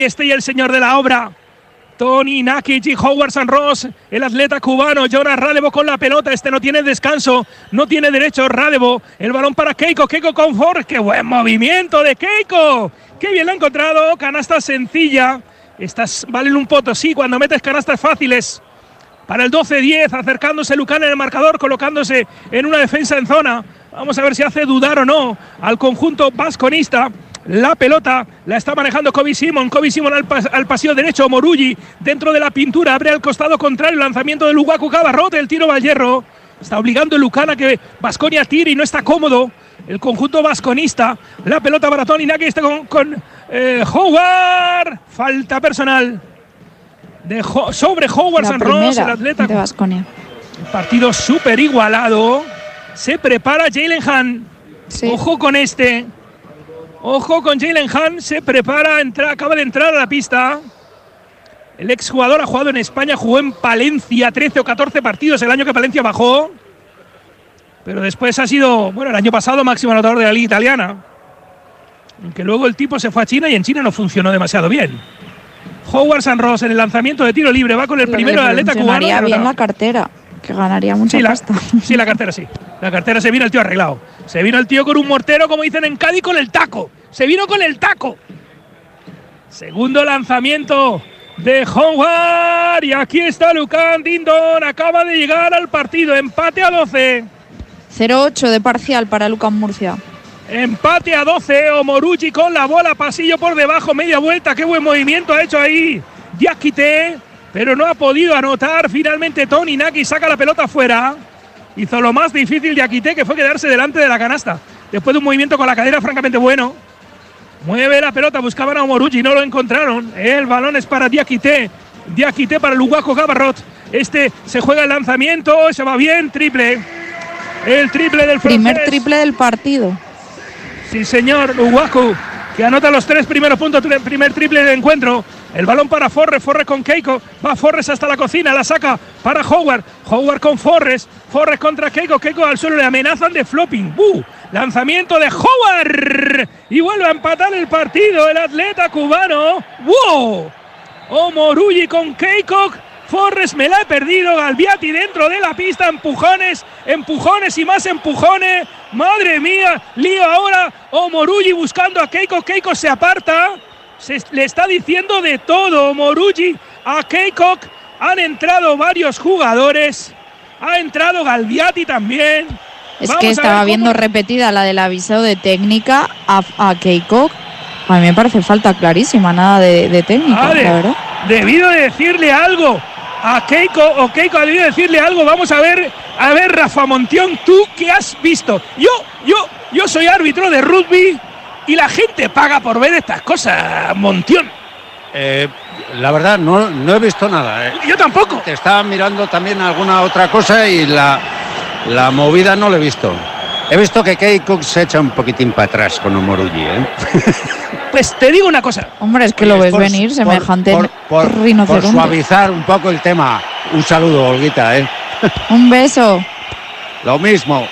Y el señor de la obra, Toni Nakic y Howard Sanros, el atleta cubano. Jonas Radevo con la pelota. No tiene descanso, no tiene derecho. Radevo, el balón para Keiko. Keiko con Forrest. ¡Qué buen movimiento de Keiko! ¡Qué bien lo ha encontrado! Canasta sencilla. Estas valen un potosí cuando metes canastas fáciles. Para el 12-10, acercándose Lucan en el marcador, colocándose en una defensa en zona. Vamos a ver si hace dudar o no al conjunto vasconista. La pelota la está manejando Kobe Simon. Kobe Simon al pasillo derecho. Morulli dentro de la pintura. Abre al costado contrario. Lanzamiento de Lukaku Cabarrot. El tiro va al hierro. Está obligando el Lucan a que Baskonia tire y no está cómodo el conjunto vasconista. La pelota para Toni Nakic está con Howard. Falta personal sobre Howard Sanros, el atleta de Baskonia. Partido súper igualado. Se prepara Jalen Hahn. Sí. Ojo con este. Ojo con Jalen Hahn, se prepara, acaba de entrar a la pista. El exjugador ha jugado en España, jugó en Palencia 13 o 14 partidos el año que Palencia bajó. Pero después ha sido, bueno, el año pasado máximo anotador de la liga italiana. Aunque luego el tipo se fue a China y en China no funcionó demasiado bien. Howard Sanros en el lanzamiento de tiro libre, va con el primero del atleta cubano. Ganaría bien la cartera, que ganaría mucha pasta. Sí, la cartera sí. La cartera se vino el tío arreglado. Se vino el tío con un mortero, como dicen en Cádiz, con el taco. Se vino con el taco. Segundo lanzamiento de Howard. Y aquí está Lucan Dindon. Acaba de llegar al partido. Empate a 12. 0-8 de parcial para Lucan Murcia. Empate a 12. Omorugi con la bola. Pasillo por debajo. Media vuelta. Qué buen movimiento ha hecho ahí Diakité. Pero no ha podido anotar. Finalmente Toni Nakic saca la pelota afuera. Hizo lo más difícil Diakité, que fue quedarse delante de la canasta. Después de un movimiento con la cadera francamente bueno. Mueve la pelota, buscaban a Omorugi, no lo encontraron. El balón es para Diakité. Diakité para Lukaku Cabarrot. Se juega el lanzamiento, se va bien, triple. El triple del francés. Primer triple del partido. Sí, señor, Lukaku, que anota los 3 primeros puntos, primer triple del encuentro. El balón para Forrest, Forrest con Keiko. Va Forrest hasta la cocina, la saca para Howard. Howard con Forrest. Forrest contra Keiko. Keiko al suelo, le amenazan de flopping. Lanzamiento de Howard. Y vuelve a empatar el partido el atleta cubano. ¡Wow! Omorugi con Keiko. Forrest, me la he perdido. Galbiati dentro de la pista. Empujones, empujones y más empujones. Madre mía. Lío ahora. Omorugi buscando a Keiko. Keiko se aparta. Le está diciendo de todo Omorugi a Keiko. Han entrado varios jugadores. Ha entrado Galbiati también. Es que estaba viendo repetida la del aviso de técnica a Keiko. A mí me parece falta clarísima, nada de técnica, la verdad. Debido de decirle algo a Keiko, o Keiko ha debido decirle algo. Vamos a ver, Rafa Montión, ¿tú qué has visto? Yo soy árbitro de rugby y la gente paga por ver estas cosas, Montión. La verdad, no he visto nada. Yo tampoco. Te estaba mirando también alguna otra cosa y la movida no la he visto. He visto que Keiko se echa un poquitín para atrás con Omorugi, Pues te digo una cosa. Hombre, es que lo ves venir, semejante rinoceronte. Por suavizar un poco el tema. Un saludo, Olguita, Un beso. Lo mismo.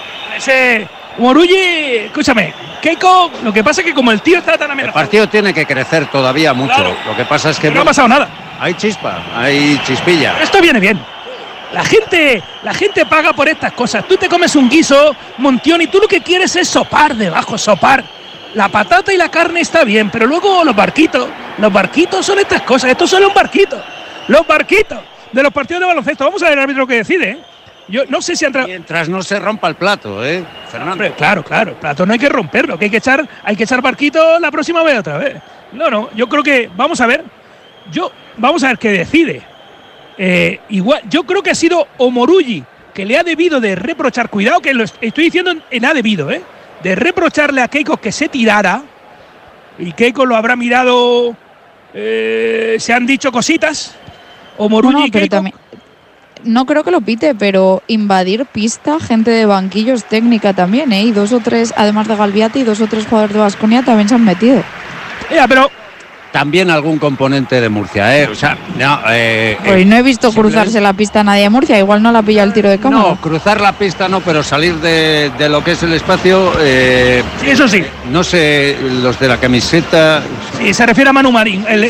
Omorugi, escúchame, Keiko, lo que pasa es que como el tío está tan amenazado. El partido tiene que crecer todavía mucho. Claro. Lo que pasa es que no ha pasado nada. Hay chispa, hay chispilla. Esto viene bien. La gente paga por estas cosas. Tú te comes un guiso, Montión, y tú lo que quieres es sopar debajo, sopar. La patata y la carne está bien, pero luego los barquitos son estas cosas. Esto solo es un barquito. Los barquitos de los partidos de baloncesto. Vamos a ver el árbitro que decide. Yo no sé si mientras no se rompa el plato, Fernando. Hombre, claro, el plato no hay que romperlo, que hay que echar barquito la próxima vez otra vez. No, yo creo que vamos a ver qué decide. Igual, yo creo que ha sido Omorugi que le ha debido de reprochar, cuidado que lo estoy diciendo en ha debido, de reprocharle a Keiko que se tirara, y Keiko lo habrá mirado, se han dicho cositas, Omorugi y Keiko. También, no creo que lo pite, pero invadir pista, gente de banquillos, técnica también, y 2 o 3, además de Galbiati, 2 o 3 jugadores de Baskonia también se han metido. Pero también algún componente de Murcia, O sea, no, Pues no he visto cruzarse la pista a nadie de Murcia, igual no la ha pillado el tiro de cámara. No, cruzar la pista no, pero salir de lo que es el espacio, Sí, eso sí. no sé, los de la camiseta. Sí, se refiere a Manu Marín,